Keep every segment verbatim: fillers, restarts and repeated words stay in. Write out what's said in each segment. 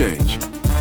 change.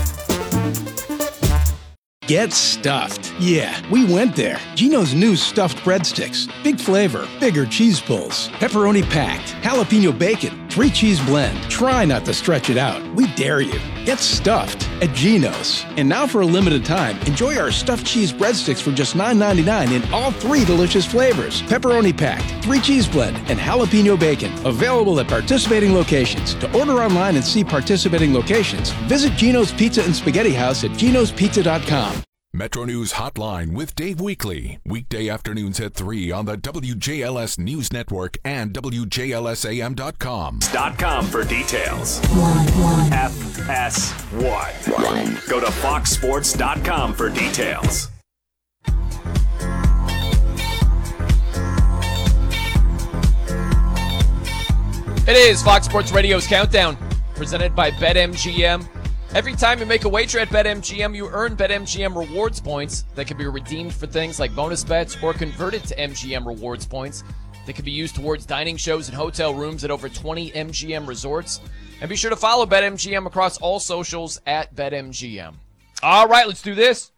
Get stuffed. Yeah, we went there. Geno's new stuffed breadsticks. Big flavor, bigger cheese pulls, pepperoni packed, jalapeno bacon, three cheese blend. Try not to stretch it out. We dare you. Get stuffed at Geno's. And now for a limited time, enjoy our stuffed cheese breadsticks for just nine ninety-nine in all three delicious flavors. Pepperoni packed, three cheese blend, and jalapeno bacon. Available at participating locations. To order online and see participating locations, visit Geno's Pizza and Spaghetti House at genos pizza dot com. Metro News Hotline with Dave Weekley. Weekday afternoons at three on the W J L S News Network and W J L S A M dot com. Dot com for details. One, one. F S one. Go to fox sports dot com for details. It is Fox Sports Radio's Countdown, presented by BetMGM. Every time you make a wager at BetMGM, you earn BetMGM rewards points that can be redeemed for things like bonus bets or converted to M G M rewards points that can be used towards dining shows and hotel rooms at over twenty M G M resorts. And be sure to follow BetMGM across all socials at BetMGM. All right, let's do this.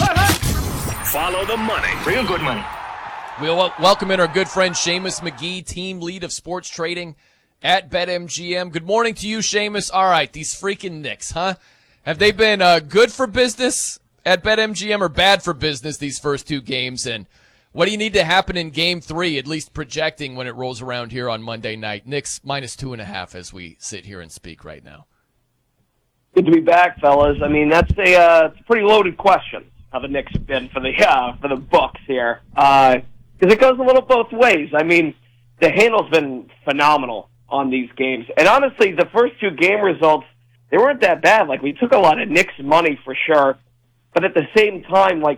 Follow the money. Real good money. We'll wel- welcome in our good friend Seamus McGee, team lead of sports trading at BetMGM. Good morning to you, Seamus. All right, these freaking Knicks, huh? Have they been uh, good for business at BetMGM or bad for business these first two games? And what do you need to happen in game three, at least projecting when it rolls around here on Monday night? Knicks minus two and a half as we sit here and speak right now. Good to be back, fellas. I mean, that's a, uh, it's a pretty loaded question, how the Knicks have been for the uh, for the Bucks here. Because uh, it goes a little both ways. I mean, the handle's been phenomenal on these games. And honestly, the first two game results, they weren't that bad. Like, we took a lot of Knicks money for sure. But at the same time, like,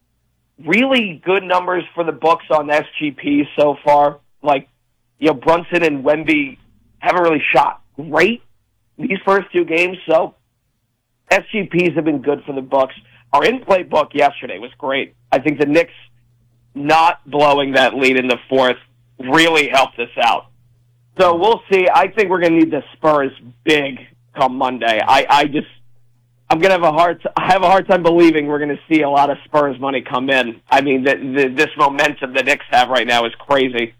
really good numbers for the Bucks on S G P so far. Like, you know, Brunson and Wemby haven't really shot great these first two games. So S G Ps have been good for the Bucks. Our in-play book yesterday was great. I think the Knicks not blowing that lead in the fourth really helped us out. So we'll see. I think we're going to need the Spurs big come Monday. I, I just, I'm going to have a hard, I have a hard time believing we're going to see a lot of Spurs money come in. I mean, the, the, this momentum the Knicks have right now is crazy.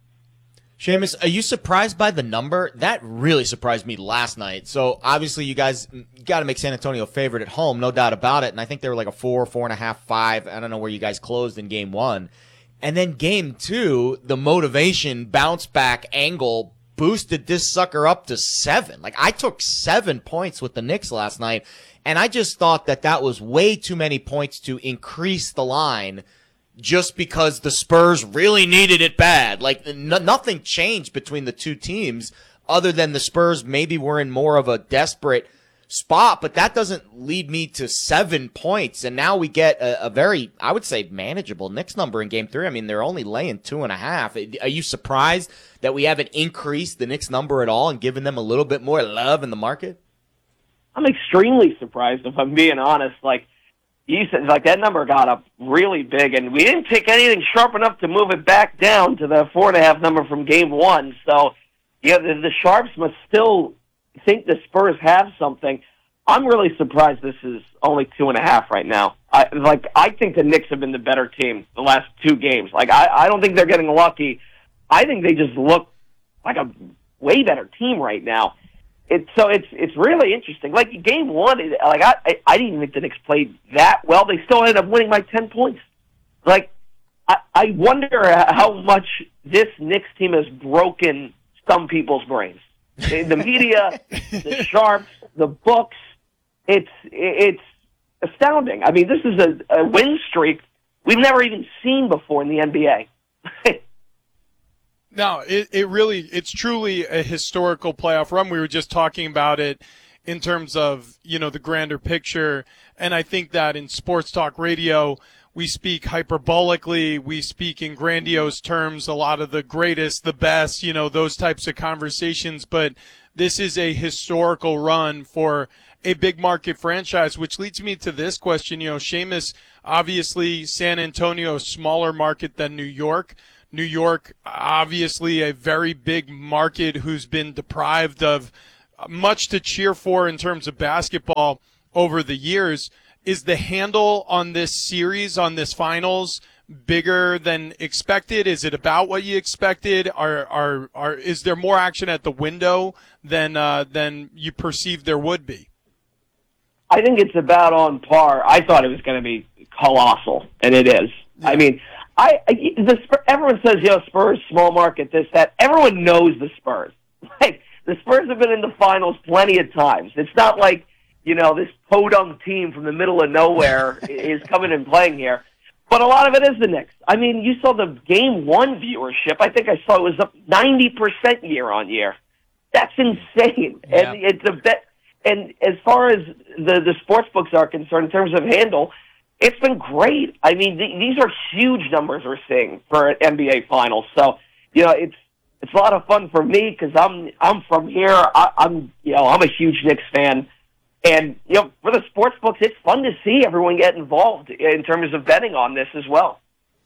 Seamus, are you surprised by the number? That really surprised me last night. So obviously you guys got to make San Antonio a favorite at home, no doubt about it. And I think they were like a four, four and a half, five. I don't know where you guys closed in game one. And then game two, the motivation bounce back angle boosted this sucker up to seven. Like, I took seven points with the Knicks last night, and I just thought that that was way too many points to increase the line just because the Spurs really needed it bad. Like, n- nothing changed between the two teams other than the Spurs maybe were in more of a desperate spot, but that doesn't lead me to seven points. And now we get a, a very, I would say, manageable Knicks number in game three. I mean, they're only laying two and a half. Are you surprised that we haven't increased the Knicks number at all and given them a little bit more love in the market? I'm extremely surprised, if I'm being honest. Like, you said, like, that number got up really big, and we didn't take anything sharp enough to move it back down to the four and a half number from game one. So, yeah, the, the Sharps must still think the Spurs have something. I'm really surprised this is only two and a half right now. I like. I think the Knicks have been the better team the last two games. Like, I, I don't think they're getting lucky. I think they just look like a way better team right now. It's so it's it's really interesting. Like, game one, like I I, I didn't think the Knicks played that well. They still ended up winning by ten points. Like, I I wonder how much this Knicks team has broken some people's brains. The media, the Sharps, the books. It's it's astounding. I mean, this is a, a win streak we've never even seen before in the N B A. No, it, it really, it's truly a historical playoff run. We were just talking about it in terms of, you know, the grander picture. And I think that in sports talk radio, we speak hyperbolically, we speak in grandiose terms, a lot of the greatest, the best, you know, those types of conversations. But this is a historical run for a big market franchise, which leads me to this question. You know, Seamus, obviously San Antonio, a smaller market than New York. New York, obviously a very big market who's been deprived of much to cheer for in terms of basketball over the years. Is the handle on this series, on this finals, bigger than expected? Is it about what you expected? Are are are is there more action at the window than uh, than you perceived there would be? I think it's about on par. I thought it was going to be colossal, and it is. Yeah. I mean, I, I the everyone says, you know, Spurs, small market, this, that. Everyone knows the Spurs. Like, the Spurs have been in the finals plenty of times. It's not like, you know, this podunk team from the middle of nowhere is coming and playing here. But a lot of it is the Knicks. I mean, you saw the game one viewership. I think I saw it was up ninety percent year on year. That's insane. Yeah. And it's a bet. And as far as the, the sports books are concerned, in terms of handle, it's been great. I mean, th- these are huge numbers we're seeing for an N B A Finals. So, you know, it's it's a lot of fun for me because I'm I'm from here. I, I'm you know I'm a huge Knicks fan, and you know for the sports books, it's fun to see everyone get involved in terms of betting on this as well.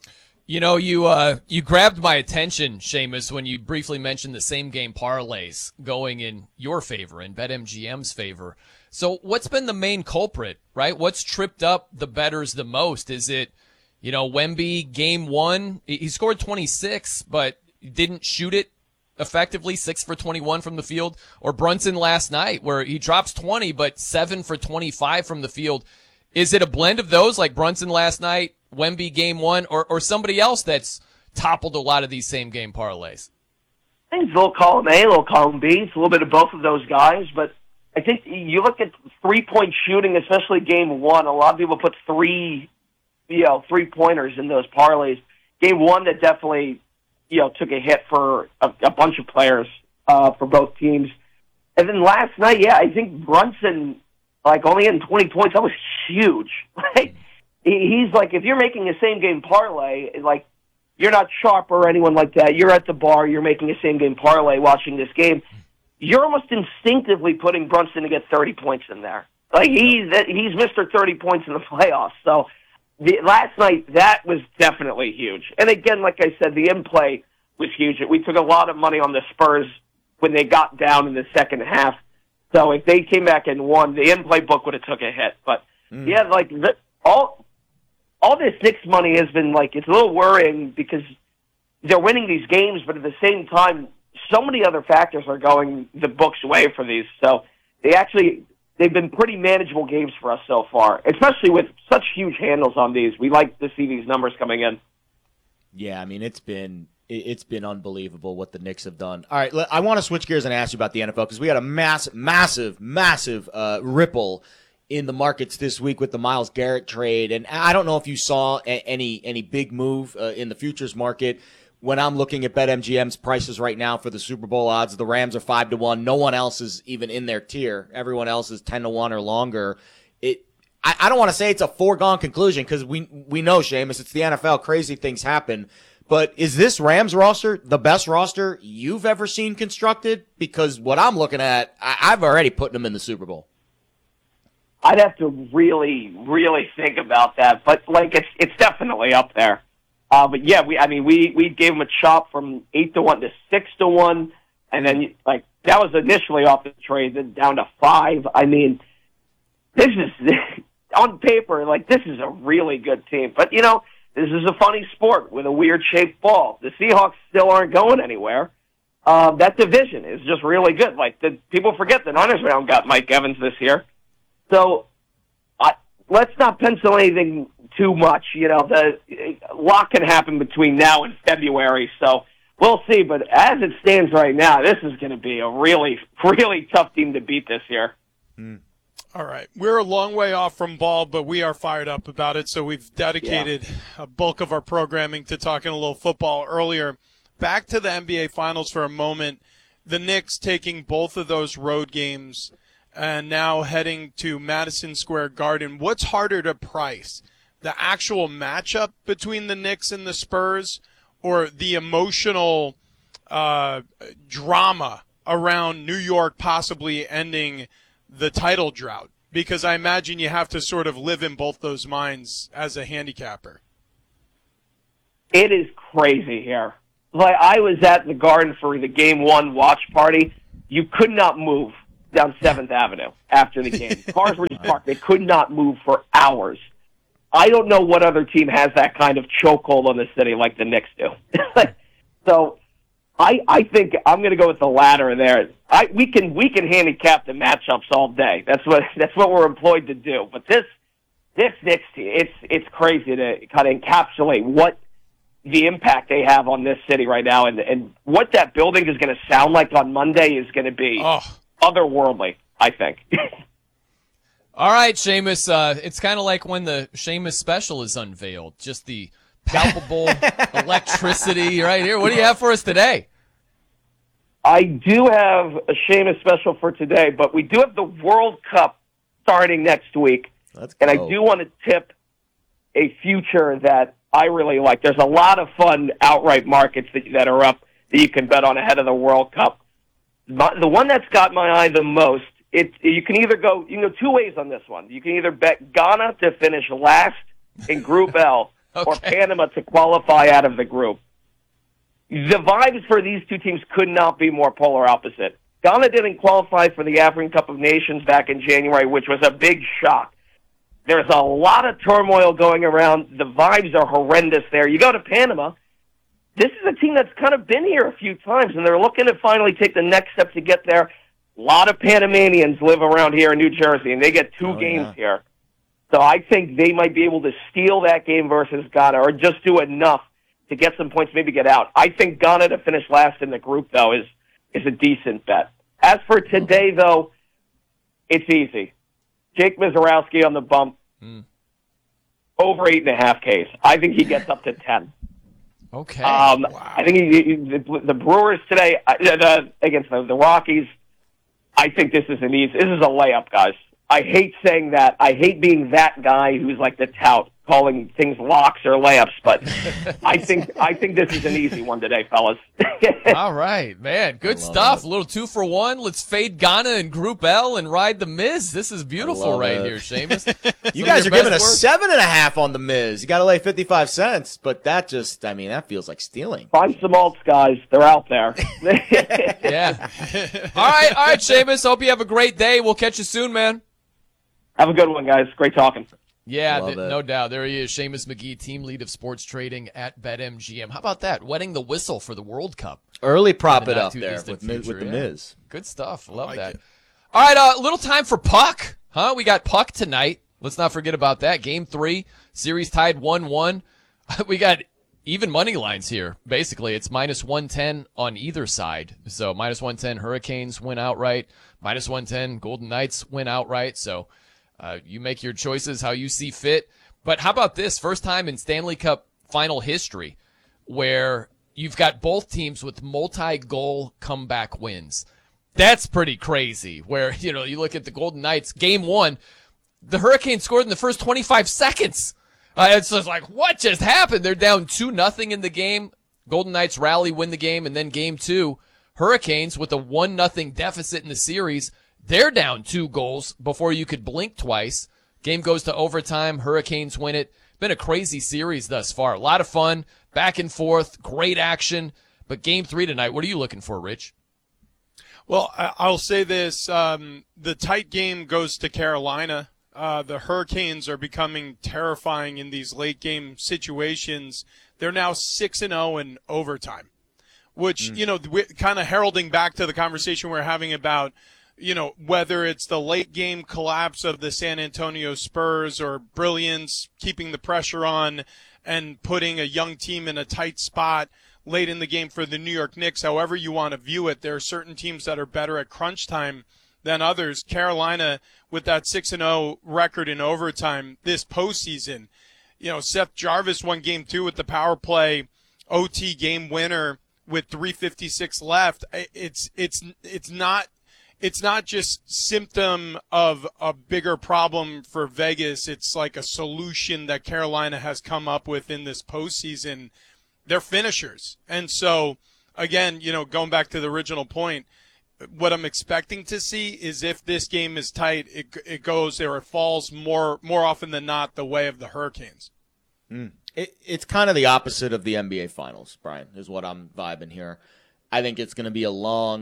You know, you uh, you grabbed my attention, Seamus, when you briefly mentioned the same game parlays going in your favor, in BetMGM's favor. So what's been the main culprit, right? What's tripped up the bettors the most? Is it, you know, Wemby game one? He scored twenty-six, but didn't shoot it effectively, six for twenty-one from the field. Or Brunson last night, where he drops twenty, but seven for twenty-five from the field. Is it a blend of those, like Brunson last night, Wemby game one, or, or somebody else that's toppled a lot of these same game parlays? I think it's a little column A, a little column B. It's a little bit of both of those guys, but I think you look at three-point shooting, especially game one. A lot of people put three, you know, three-pointers in those parlays. Game one, that definitely, you know, took a hit for a, a bunch of players uh, for both teams. And then last night, yeah, I think Brunson, like, only in twenty points. That was huge. Like, he's like, if you're making a same-game parlay, like, you're not Sharp or anyone like that. You're at the bar. You're making a same-game parlay watching this game. You're almost instinctively putting Brunson to get thirty points in there. Like, he's he's Mister thirty points in the playoffs. So the, last night, that was definitely huge. And again, like I said, the in-play was huge. We took a lot of money on the Spurs when they got down in the second half. So if they came back and won, the in-play book would have took a hit. But, mm. yeah, like, the, all all this Knicks money has been, like, it's a little worrying because they're winning these games, but at the same time, so many other factors are going the books' way for these. So they actually, they've been pretty manageable games for us so far, especially with such huge handles on these. We like to see these numbers coming in. Yeah, I mean, it's been it's been unbelievable what the Knicks have done. All right, I want to switch gears and ask you about the N F L because we had a massive, massive, massive uh, ripple in the markets this week with the Myles Garrett trade. And I don't know if you saw a- any any big move uh, in the futures market. When I'm looking at BetMGM's prices right now for the Super Bowl odds, the Rams are five to one. No one else is even in their tier. Everyone else is ten to one or longer. It, I, I don't want to say it's a foregone conclusion because we we know, Seamus, it's the N F L. Crazy things happen. But is this Rams roster the best roster you've ever seen constructed? Because what I'm looking at, I, I've already put them in the Super Bowl. I'd have to really, really think about that. But like, it's it's definitely up there. Uh, but yeah, we, I mean, we, we gave them a chop from eight to one to six to one. And then like, that was initially off the trade, then down to five. I mean, this is on paper, like this is a really good team, but you know, this is a funny sport with a weird shaped ball. The Seahawks still aren't going anywhere. Uh, that division is just really good. Like the people forget the Niners round got Mike Evans this year. So, uh, let's not pencil anything too much. You know, the a lot can happen between now and February, so we'll see. But as it stands right now, this is going to be a really, really tough team to beat this year. Mm. All right. We're a long way off from ball, but we are fired up about it, so we've dedicated yeah. a bulk of our programming to talking a little football earlier. Back to the N B A Finals for a moment. The Knicks taking both of those road games and now heading to Madison Square Garden. What's harder to price? The actual matchup between the Knicks and the Spurs, or the emotional uh, drama around New York possibly ending the title drought? Because I imagine you have to sort of live in both those minds as a handicapper. It is crazy here. Like, I was at the Garden for the game one watch party. You could not move. down seventh Avenue after the game. Cars were just parked. They could not move for hours. I don't know what other team has that kind of chokehold on the city like the Knicks do. So I I think I'm going to go with the latter there. I we can we can handicap the matchups all day. That's what that's what we're employed to do. But this this Knicks team, it's it's crazy to kind of encapsulate what the impact they have on this city right now, and and what that building is going to sound like on Monday is going to be oh. otherworldly, I think. All right, Seamus, uh, it's kind of like when the Seamus special is unveiled. Just the palpable electricity right here. What do you have for us today? I do have a Seamus special for today, but we do have the World Cup starting next week. Let's go. And I do want to tip a future that I really like. There's a lot of fun outright markets that, that are up that you can bet on ahead of the World Cup. My, the one that's got my eye the most, it you can either go you can go two ways on this one. You can either bet Ghana to finish last in Group L okay. or Panama to qualify out of the group. The vibes for these two teams could not be more polar opposite. Ghana didn't qualify for the African Cup of Nations back in January, which was a big shock. There's a lot of turmoil going around. The vibes are horrendous there. You go to Panama, this is a team that's kind of been here a few times, and they're looking to finally take the next step to get there. A lot of Panamanians live around here in New Jersey, and they get two oh, games yeah. here. So I think they might be able to steal that game versus Ghana, or just do enough to get some points, maybe get out. I think Ghana to finish last in the group, though, is, is a decent bet. As for today, though, it's easy. Jake Mizorowski on the bump, mm. over eight and a half Ks. I think he gets up to ten. Okay. Um, wow. I think he, he, the, the Brewers today uh, the, against the, the Rockies, I think this is an easy. This is a layup, guys. I hate saying that. I hate being that guy who's like the tout, calling things locks or layups. But I think I think this is an easy one today, fellas. All right, man. Good stuff. It. A little two for one. Let's fade Ghana in Group L and ride the Miz. This is beautiful right it. here, Seamus. You guys are giving a seven and a half on the Miz. You got to lay fifty-five cents, but that just, I mean, that feels like stealing. Find some alts, guys. They're out there. Yeah. All right, all right, Seamus. Hope you have a great day. We'll catch you soon, man. Have a good one, guys. Great talking. Yeah, th- no doubt. There he is, Seamus McGee, team lead of sports trading at BetMGM. How about that? Wetting the whistle for the World Cup. Early prop it up there with, future, with the yeah. Miz. Good stuff. Love like that. It. All right, a uh, little time for Puck. Huh? We got Puck tonight. Let's not forget about that. Game three, series tied one one. We got even money lines here. Basically, it's minus one ten on either side. So minus one ten Hurricanes win outright. Minus one ten Golden Knights win outright. So Uh, you make your choices how you see fit. But how about this? First time in Stanley Cup final history where you've got both teams with multi-goal comeback wins. That's pretty crazy. Where, you know, you look at the Golden Knights, game one, the Hurricanes scored in the first twenty-five seconds. Uh, it's just like, what just happened? They're down two nothing in the game. Golden Knights rally, win the game, and then game two, Hurricanes with a one nothing deficit in the series. They're down two goals before you could blink twice. Game goes to overtime. Hurricanes win it. Been a crazy series thus far. A lot of fun, back and forth, great action. But game three tonight, what are you looking for, Rich? Well, I'll say this. Um, the tight game goes to Carolina. Uh, the Hurricanes are becoming terrifying in these late-game situations. They're now six and oh in overtime, which, mm. you know, kind of heralding back to the conversation we're having about, you know, whether it's the late game collapse of the San Antonio Spurs or brilliance, keeping the pressure on and putting a young team in a tight spot late in the game for the New York Knicks, however you want to view it. There are certain teams that are better at crunch time than others. Carolina, with that six and oh record in overtime this postseason, you know, Seth Jarvis won game two with the power play O T game winner with three fifty-six left. It's, it's, it's not, It's not just symptom of a bigger problem for Vegas. It's like a solution that Carolina has come up with in this postseason. They're finishers. And so, again, you know, going back to the original point, what I'm expecting to see is if this game is tight, it it goes or it falls more more often than not the way of the Hurricanes. Mm. It, it's kind of the opposite of the N B A Finals, Brian, is what I'm vibing here. I think it's going to be a long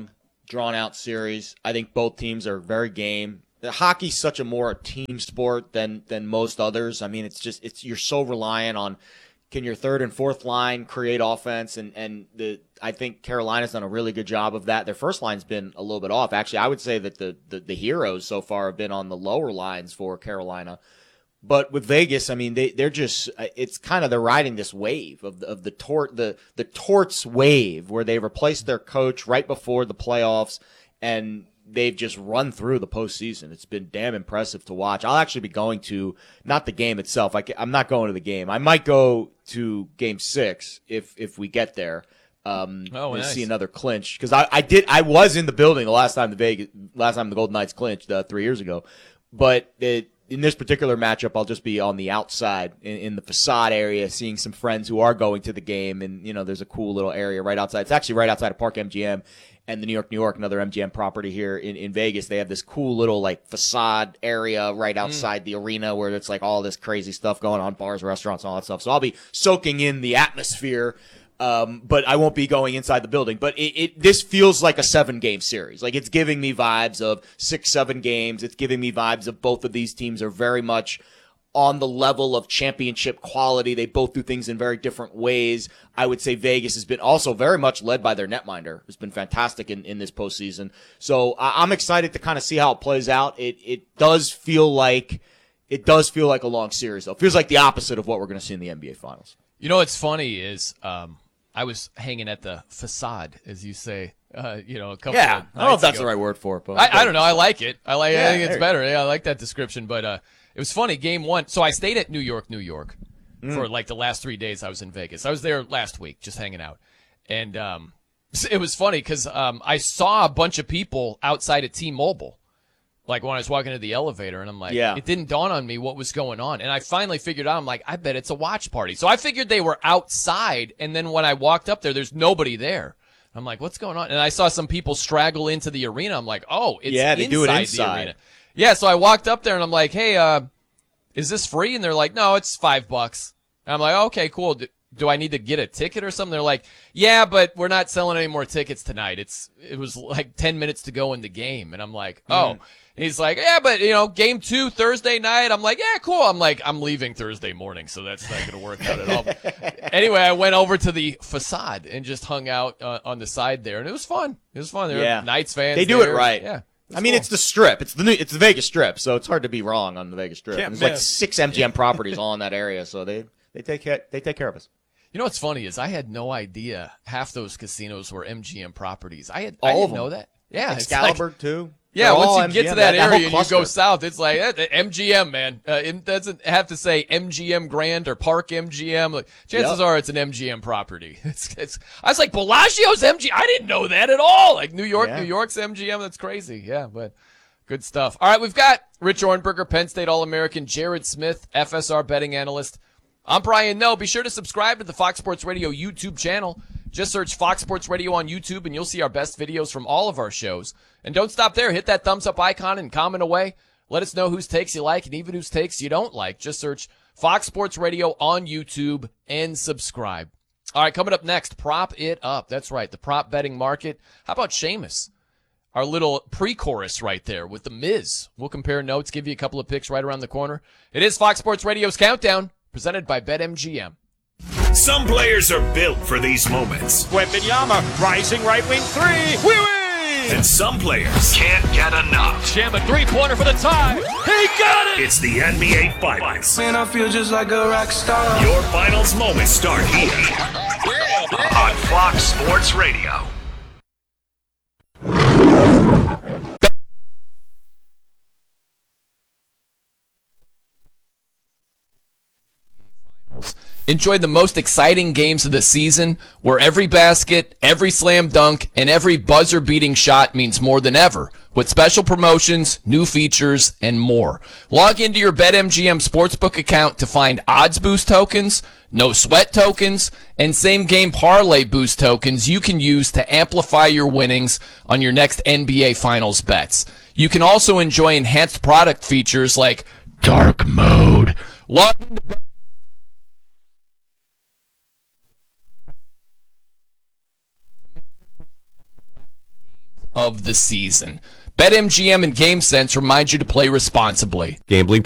drawn-out series. I think both teams are very game. The hockey's such a more a team sport than than most others. I mean, it's just it's you're so reliant on can your third and fourth line create offense, and and the I think Carolina's done a really good job of that. Their first line's been a little bit off. Actually, I would say that the the, the heroes so far have been on the lower lines for Carolina. But with Vegas, I mean, they they're just it's kind of they're riding this wave of the, of the tort the the Torts wave where they replaced their coach right before the playoffs, and they've just run through the postseason. It's been damn impressive to watch. I'll actually be going to not the game itself. I, I'm not going to the game. I might go to Game Six if if we get there. Um, oh, to nice. see another clinch because I, I did I was in the building the last time the Vegas last time the Golden Knights clinched uh, three years ago, but it. In this particular matchup, I'll just be on the outside in, in the facade area, seeing some friends who are going to the game. And, you know, there's a cool little area right outside. It's actually right outside of Park M G M and the New York, New York, another M G M property here in, in Vegas. They have this cool little, like, facade area right outside mm. the arena where it's, like, all this crazy stuff going on, bars, restaurants, all that stuff. So I'll be soaking in the atmosphere. Um, but I won't be going inside the building. But it, it this feels like a seven-game series. Like, it's giving me vibes of six, seven games. It's giving me vibes of both of these teams are very much on the level of championship quality. They both do things in very different ways. I would say Vegas has been also very much led by their netminder, who's been fantastic in, in this postseason. So I, I'm excited to kind of see how it plays out. It it does feel like it does feel like a long series, though. It feels like the opposite of what we're going to see in the N B A Finals. You know what's funny is um, I was hanging at the facade, as you say, uh, you know, a couple yeah, of nights I don't know if that's ago. the right word for it, but I, I don't know. I like it. I like. Yeah, I think it's there better. Yeah, I like that description. But uh, it was funny. Game one. So I stayed at New York, New York, mm. for like the last three days I was in Vegas. I was there last week, just hanging out, and um, it was funny because um, I saw a bunch of people outside at T-Mobile. Like when I was walking to the elevator, and I'm like, yeah. it didn't dawn on me what was going on. And I finally figured out, I'm like, I bet it's a watch party. So I figured they were outside, and then when I walked up there, there's nobody there. I'm like, what's going on? And I saw some people straggle into the arena. I'm like, oh, it's yeah, they inside do it the inside. arena. Yeah, so I walked up there, and I'm like, hey, uh, is this free? And they're like, no, it's five bucks. And I'm like, okay, cool. Do, do I need to get a ticket or something? They're like, yeah, but we're not selling any more tickets tonight. It's It was like ten minutes to go in the game. And I'm like, oh. Mm. And he's like, yeah, but, you know, game two Thursday night. I'm like, yeah, cool. I'm like, I'm leaving Thursday morning, so that's not going to work out at all. Anyway, I went over to the facade and just hung out uh, on the side there, and it was fun. It was fun. There yeah. were Knights fans. They do there. it right. Yeah. I mean, cool. It's the Strip. It's the new, it's the Vegas Strip, so it's hard to be wrong on the Vegas Strip. Can't There's miss. like six M G M properties all in that area, so they they take care, they take care of us. You know what's funny is I had no idea half those casinos were M G M properties. I had all I didn't of them. know that. Yeah, Excalibur it's like, too. Yeah, They're once all you M G M. get to that, that area whole and you go cluster. south, it's like eh, M G M, man. Uh, it doesn't have to say M G M Grand or Park M G M. Like, chances Yep. are it's an M G M property. It's, it's. I was like, Bellagio's M G M. I didn't know that at all. Like New York, Yeah. New York's M G M. That's crazy. Yeah, but good stuff. All right, we've got Rich Ornberger, Penn State All-American, Jared Smith, F S R betting analyst. I'm Brian Noe. Be sure to subscribe to the Fox Sports Radio YouTube channel. Just search Fox Sports Radio on YouTube, and you'll see our best videos from all of our shows. And don't stop there. Hit that thumbs up icon and comment away. Let us know whose takes you like and even whose takes you don't like. Just search Fox Sports Radio on YouTube and subscribe. All right, coming up next, Prop It Up. That's right, the prop betting market. How about Sheamus? Our little pre-chorus right there with The Miz. We'll compare notes, give you a couple of picks right around the corner. It is Fox Sports Radio's Countdown, presented by BetMGM. Some players are built for these moments. Wembanyama, rising right wing three. Wee wee! And some players can't get enough. Jam a three-pointer for the tie. He got it! It's the N B A Finals. Man, I feel just like a rock star. Your finals moments start here on Fox Sports Radio. Enjoy the most exciting games of the season, where every basket, every slam dunk, and every buzzer-beating shot means more than ever, with special promotions, new features, and more. Log into your BetMGM Sportsbook account to find odds boost tokens, no sweat tokens, and same-game parlay boost tokens you can use to amplify your winnings on your next N B A Finals bets. You can also enjoy enhanced product features like dark mode. Log into of the season. BetMGM and GameSense remind you to play responsibly. Gambling